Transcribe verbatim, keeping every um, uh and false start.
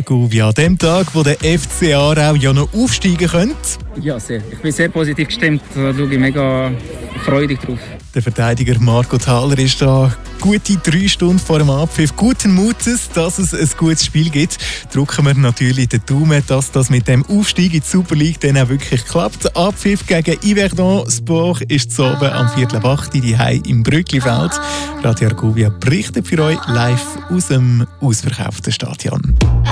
Argovia, an dem Tag, wo der F C Aarau ja noch aufsteigen könnte. Ja, sehr. Ich bin sehr positiv gestimmt. Da schaue ich mega freudig drauf. Der Verteidiger Marco Thaler ist da gute drei Stunden vor dem Abpfiff guten Mutes, dass es ein gutes Spiel gibt. Drücken wir natürlich den Daumen, dass das mit dem Aufstieg in die Super League dann auch wirklich klappt. Der Abpfiff gegen Yverdon Sport ist zu oben am Viertel ab acht daheim im Brücklifeld. Radio Argovia berichtet für euch live aus dem ausverkauften Stadion.